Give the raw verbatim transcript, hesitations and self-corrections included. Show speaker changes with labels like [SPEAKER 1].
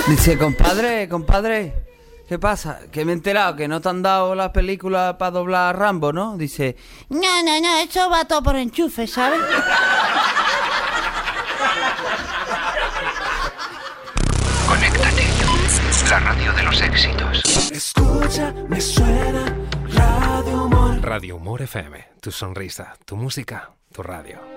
[SPEAKER 1] Dice, compadre, compadre, ¿qué pasa? Que me he enterado que no te han dado las películas para doblar a Rambo, ¿no? Dice, no, no, no, eso va todo por enchufe, ¿sabes?
[SPEAKER 2] Conéctate, la radio de los éxitos.
[SPEAKER 3] Escucha, me suena Radio Humor.
[SPEAKER 4] Radio Humor F M, tu sonrisa, tu música, tu radio.